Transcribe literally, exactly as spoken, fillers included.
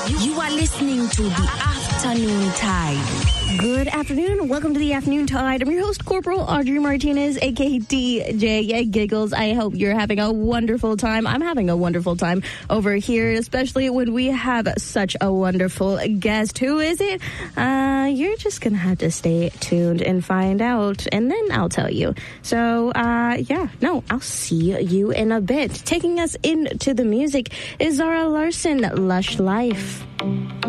You are listening to the Afternoon Tide. Good afternoon. Welcome to the Afternoon Tide. I'm your host, Corporal Audrey Martinez, a k a. D J Giggles. I hope you're having a wonderful time. I'm having a wonderful time over here, especially when we have such a wonderful guest. Who is it? Uh, you're just going to have to stay tuned and find out, and then I'll tell you. So, uh, yeah, no, I'll see you in a bit. Taking us into the music is Zara Larsson, Lush Life.